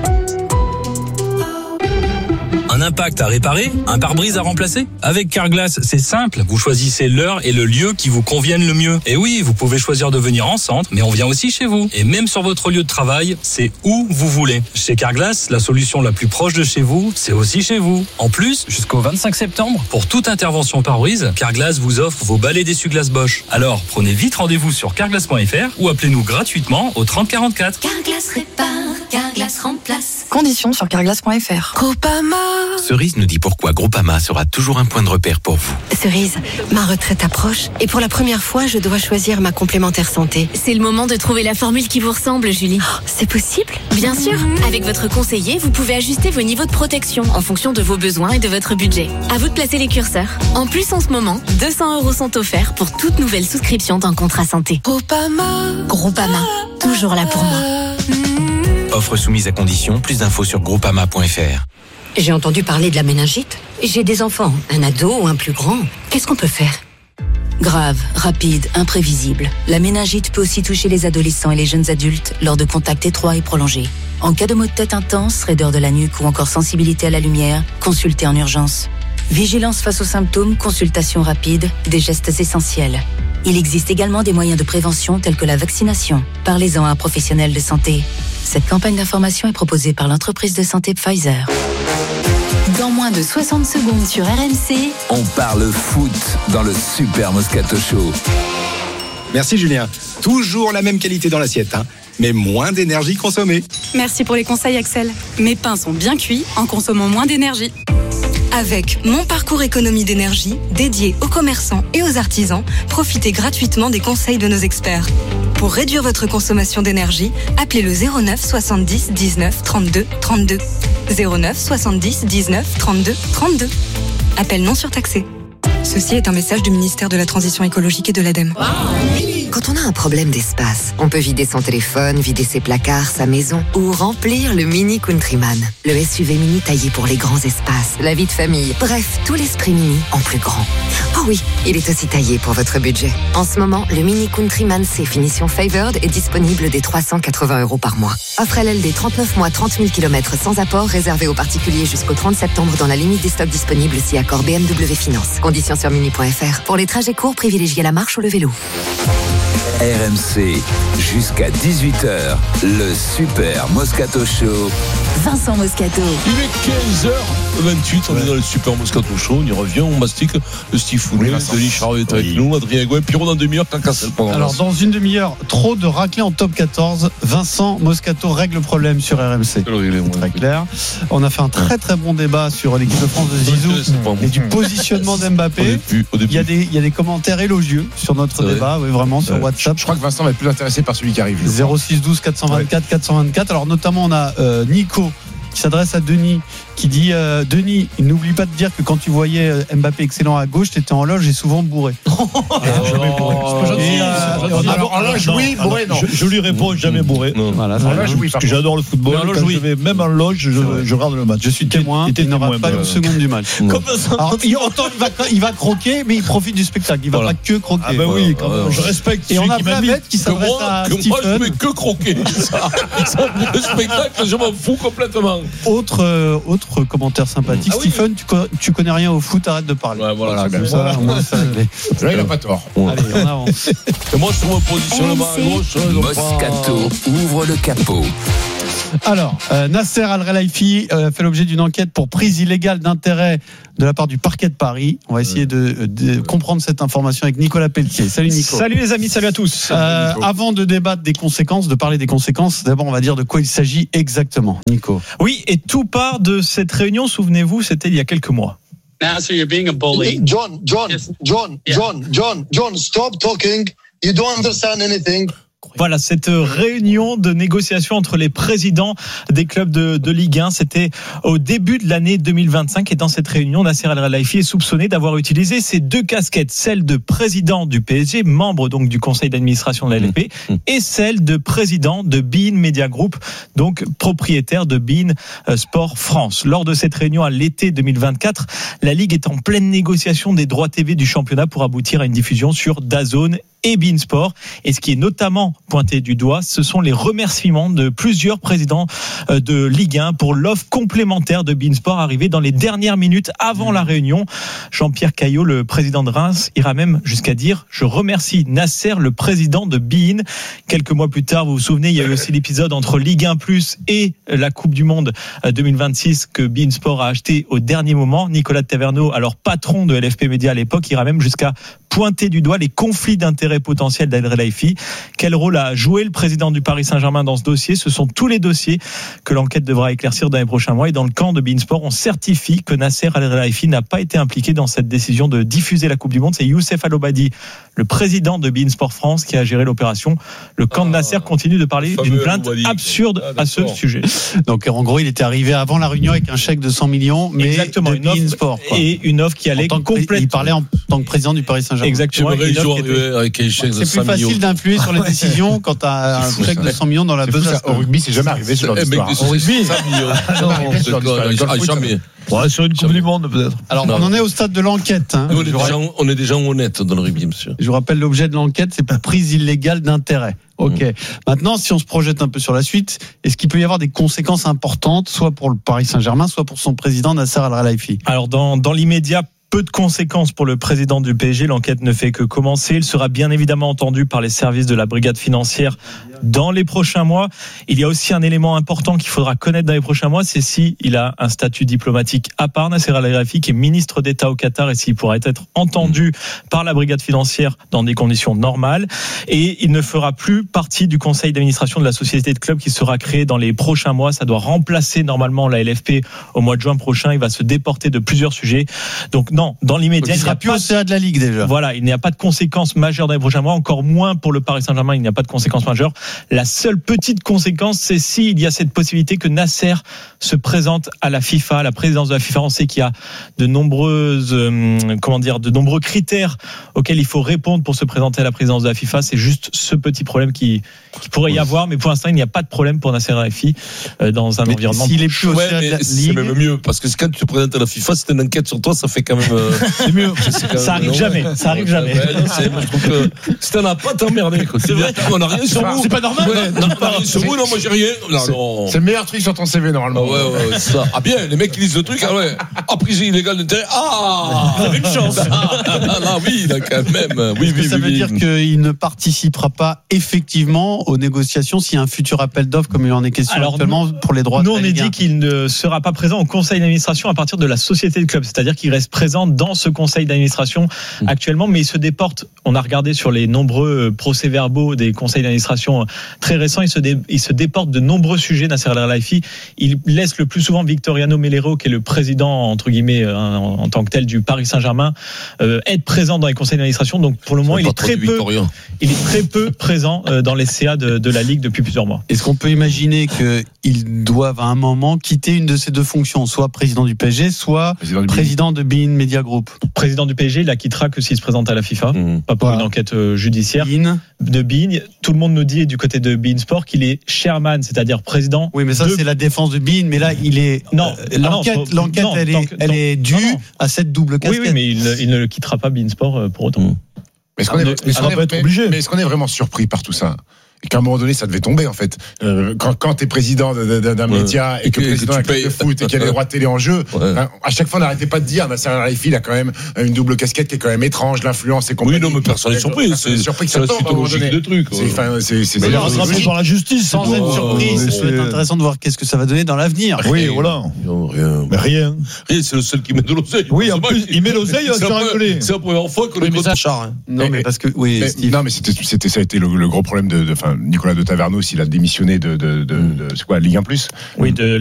Un impact à réparer, un pare-brise à remplacer. Avec Carglass, c'est simple. Vous choisissez l'heure et le lieu qui vous conviennent le mieux. Et oui, vous pouvez choisir de venir en centre, mais on vient aussi chez vous. Et même sur votre lieu de travail, c'est où vous voulez. Chez Carglass, la solution la plus proche de chez vous, c'est aussi chez vous. En plus, jusqu'au 25 septembre, pour toute intervention pare-brise, Carglass vous offre vos balais d'essuie-glace Bosch. Alors, prenez vite rendez-vous sur carglass.fr ou appelez-nous gratuitement au 30 44. Carglass répare, Carglass remplace. Conditions sur carglass.fr. Groupama. Cerise nous dit pourquoi Groupama sera toujours un point de repère pour vous. Cerise, ma retraite approche et pour la première fois, je dois choisir ma complémentaire santé. C'est le moment de trouver la formule qui vous ressemble, Julie. Oh, c'est possible ? Bien sûr. Avec votre conseiller, vous pouvez ajuster vos niveaux de protection en fonction de vos besoins et de votre budget. À vous de placer les curseurs. En plus, en ce moment, 200 € sont offerts pour toute nouvelle souscription d'un contrat santé. Groupama, toujours là pour moi. Offre soumise à condition, plus d'infos sur groupama.fr. J'ai entendu parler de la méningite. J'ai des enfants, un ado ou un plus grand. Qu'est-ce qu'on peut faire ? Grave, rapide, imprévisible. La méningite peut aussi toucher les adolescents et les jeunes adultes lors de contacts étroits et prolongés. En cas de maux de tête intense, raideur de la nuque ou encore sensibilité à la lumière, consultez en urgence. Vigilance face aux symptômes, consultation rapide, des gestes essentiels. Il existe également des moyens de prévention tels que la vaccination. Parlez-en à un professionnel de santé. Cette campagne d'information est proposée par l'entreprise de santé Pfizer. Dans moins de 60 secondes sur RMC, on parle foot dans le Super Moscato Show. Merci Julien. Toujours la même qualité dans l'assiette, mais moins d'énergie consommée. Merci pour les conseils Axel. Mes pains sont bien cuits en consommant moins d'énergie. Avec Mon Parcours Économie d'énergie, dédié aux commerçants et aux artisans, profitez gratuitement des conseils de nos experts. Pour réduire votre consommation d'énergie, appelez le 09 70 19 32 32. 09 70 19 32 32. Appel non surtaxé. Ceci est un message du ministère de la Transition écologique et de l'ADEME. Quand on a un problème d'espace, on peut vider son téléphone, vider ses placards, sa maison ou remplir le Mini Countryman. Le SUV mini taillé pour les grands espaces, la vie de famille, bref, tout l'esprit mini en plus grand. Oh oui, il est aussi taillé pour votre budget. En ce moment, le Mini Countryman C finition Favored est disponible dès 380 € par mois. Offre LLD 39 mois, 30 000 km sans apport, réservé aux particuliers jusqu'au 30 septembre dans la limite des stocks disponibles si accord BMW Finance. Conditions sur mini.fr. Pour les trajets courts, privilégiez la marche ou le vélo. RMC, jusqu'à 18h, le Super Moscato Show. Vincent Moscato. Il est 15h28, on est dans le Super Moscato Show, on y revient, on mastique le Steve Foulet, Denis Charvet est avec nous, Adrien Gouin, Pierrot dans demi-heure, Cacassel pendant. Alors dans une demi-heure, trop de raclés en top 14, Vincent Moscato règle le problème sur RMC. C'est très clair. On a fait un très très bon débat sur l'équipe de France de Zizou et du positionnement d'Mbappé. Il y a des commentaires élogieux sur notre débat, oui, vraiment sur WhatsApp. Je crois que Vincent va être plus intéressé par celui qui arrive. 06 12 424 424. Alors notamment on a Nico qui s'adresse à Denis, qui dit Denis, n'oublie pas de dire que quand tu voyais Mbappé excellent à gauche, t'étais en loge et souvent bourré. Jamais bourré. Alors en loge, oui, bourré, non. Je lui réponds jamais bourré. Voilà, en loge, oui, parce que j'adore le football. Quand je vais même en loge, je regarde le match. Je suis témoin. Il n'aura pas une seconde du match. Alors, il va croquer, mais il profite du spectacle. Il va pas que croquer. Ah ben oui, quand même. Je respecte. Et on a Flavette qui s'adresse à Stephen. Moi, je vais que croquer. Le spectacle, je m'en fous complètement. Autre commentaire sympathique. Stephen, tu connais rien au foot, arrête de parler. Ouais, voilà, comme ça. Là, il n'a pas tort. Allez, on avance. Et moi, sur mon positionnement à gauche, Moscato ouvre le capot. Alors, Nasser Al-Khelaifi fait l'objet d'une enquête pour prise illégale d'intérêt de la part du parquet de Paris. On va essayer de comprendre cette information avec Nicolas Pelletier. Salut Nico. Salut les amis, salut à tous. Avant de débattre des conséquences, de parler des conséquences, d'abord on va dire de quoi il s'agit exactement. Nico. Oui, et tout part de cette réunion, souvenez-vous, c'était il y a quelques mois. Nasser, you're being a bully. John, stop talking. You don't understand anything. Voilà, cette réunion de négociation entre les présidents des clubs de Ligue 1, c'était au début de l'année 2025. Et dans cette réunion, Nasser Al-Khelaifi est soupçonné d'avoir utilisé ses deux casquettes, celle de président du PSG, membre donc du conseil d'administration de la LFP, et celle de président de beIN Media Group, donc propriétaire de beIN Sport France. Lors de cette réunion à l'été 2024, la Ligue est en pleine négociation des droits TV du championnat pour aboutir à une diffusion sur DAZN et beIN Sport. Et ce qui est notamment pointé du doigt, ce sont les remerciements de plusieurs présidents de Ligue 1 pour l'offre complémentaire de beIN Sport arrivée dans les dernières minutes avant la réunion. Jean-Pierre Caillot, le président de Reims, ira même jusqu'à dire « Je remercie Nasser, le président de beIN ». Quelques mois plus tard, vous vous souvenez, il y a eu aussi l'épisode entre Ligue 1 Plus et la Coupe du Monde 2026 que beIN Sport a acheté au dernier moment. Nicolas Taverneau, alors patron de LFP Média à l'époque, ira même jusqu'à pointer du doigt les conflits d'intérêts potentiels d'Al-Khelaifi. Quel rôle a joué le président du Paris Saint-Germain dans ce dossier? Ce sont tous les dossiers que l'enquête devra éclaircir dans les prochains mois. Et dans le camp de beIN Sport, on certifie que Nasser Al-Khelaifi n'a pas été impliqué dans cette décision de diffuser la Coupe du Monde. C'est Youssef Al-Obadi, le président de beIN Sport France, qui a géré l'opération. Le camp de Nasser continue de parler d'une plainte absurde à ce sujet. Donc en gros, il était arrivé avant la réunion avec un chèque de 100 millions, mais exactement, de beIN Sport. Et une offre qui allait complètement. Il parlait en tant que président du Paris Saint-Germain. Exactement. Avec un chèque de 100 millions. C'est plus facile d'influer sur les décisions quand tu as un chèque de 100 millions dans la besace. Au rugby, c'est jamais arrivé ce genre d'histoire. Au rugby, 100 millions. Jamais. Ouais, sur une Coupe du Monde, peut-être. Alors, on en est au stade de l'enquête. Hein. On est des gens honnêtes dans le rugby, monsieur. Je vous rappelle, l'objet de l'enquête, c'est pour prise illégale d'intérêt. Ok. Maintenant, si on se projette un peu sur la suite, est-ce qu'il peut y avoir des conséquences importantes, soit pour le Paris Saint-Germain, soit pour son président Nasser Al-Khelaifi? Alors, dans l'immédiat, peu de conséquences pour le président du PSG. L'enquête ne fait que commencer. Il sera bien évidemment entendu par les services de la brigade financière dans les prochains mois. Il y a aussi un élément important qu'il faudra connaître dans les prochains mois, c'est si il a un statut diplomatique à part, Nasser Al-Khelaifi, qui est ministre d'État au Qatar, et s'il pourra être entendu par la brigade financière dans des conditions normales. Et il ne fera plus partie du conseil d'administration de la société de club qui sera créée dans les prochains mois. Ça doit remplacer normalement la LFP au mois de juin prochain. Il va se déporter de plusieurs sujets. Donc non, dans l'immédiat, il sera plus au CA de la Ligue déjà. Voilà, il n'y a pas de conséquences majeures dans les prochains mois, encore moins pour le Paris Saint-Germain, il n'y a pas de conséquences majeures. La seule petite conséquence, c'est s'il y a cette possibilité que Nasser se présente à la FIFA, à la présidence de la FIFA. On sait qu'il y a de nombreux critères auxquels il faut répondre pour se présenter à la présidence de la FIFA. C'est juste ce petit problème qui pourrait y avoir, mais pour l'instant, il n'y a pas de problème pour Nasser Al-Khelaifi dans un environnement. S'il est plus au CA de la Ligue, c'est même mieux, parce que quand tu te présentes à la FIFA, c'est une enquête sur toi, ça fait quand même. C'est mieux. Ça arrive jamais. Ça arrive jamais. Moi, je trouve que si t'en as pas, t'emmerder. C'est vrai. On n'a rien sur vous. C'est pas normal. On n'a rien sur vous. Non, moi j'ai rien. C'est le meilleur truc sur ton CV normalement. Ouais, ça. Ah bien, les mecs qui lisent le truc. Ah ouais. Prise illégale d'intérêt. Ah. Vous avez une chance. Là, oui, là, quand même. Oui. Ça veut dire qu'il ne participera pas effectivement aux négociations s'il y a un futur appel d'offres comme il en est question actuellement pour les droits. Nous, on est dit qu'il ne sera pas présent au conseil d'administration à partir de la société de club, c'est-à-dire qu'il reste présent dans ce conseil d'administration actuellement, mais il se déporte. On a regardé sur les nombreux procès-verbaux des conseils d'administration sont très récents. Il se déporte de nombreux sujets, Nasser Al-Khelaifi. Il laisse le plus souvent Victoriano Melero, qui est le président, entre guillemets, en tant que tel du Paris Saint-Germain, être présent dans les conseils d'administration. Donc, pour le moment, il est très peu présent dans les CA de la Ligue depuis plusieurs mois. Est-ce qu'on peut imaginer qu'ils doivent à un moment quitter une de ces deux fonctions, soit président du PSG, soit président de beIN Media Group? Président du PSG, il la quittera que s'il se présente à la FIFA, pas pour une enquête judiciaire. De beIN, tout le monde nous dit du côté de beIN Sport qu'il est chairman, c'est-à-dire président. Oui, mais ça c'est la défense de beIN, mais là il est l'enquête elle est due à cette double casquette. Oui, mais il ne le quittera pas beIN Sport pour autant. Mais est-ce qu'on est vraiment surpris par tout ça? Et qu'à un moment donné, ça devait tomber, en fait. Quand t'es président d'un média et que président d'un club de foot et qu'il y a les droits de télé en jeu, à chaque fois, on n'arrêtait pas de dire, Nasser Al-Khelaifi, il a quand même une double casquette qui est quand même étrange, l'influence et compagnie. Oui, non, mais personne n'est surpris. C'est surpris que ça tombe, à un moment donné. De trucs. C'est rattrapé par la justice. Sans être surprise, ça va être intéressant de voir qu'est-ce que ça va donner dans l'avenir. Oui, voilà. Mais rien. C'est le seul qui met de l'oseille. Oui, en plus, il met l'oseille, il va se faire rigoler. C'est la première fois qu'on est content. Non, mais parce que, oui, Steve. Non, mais ça a été le gros problème Nicolas de Taverneau, s'il a démissionné de c'est quoi, Ligue 1+. Oui, de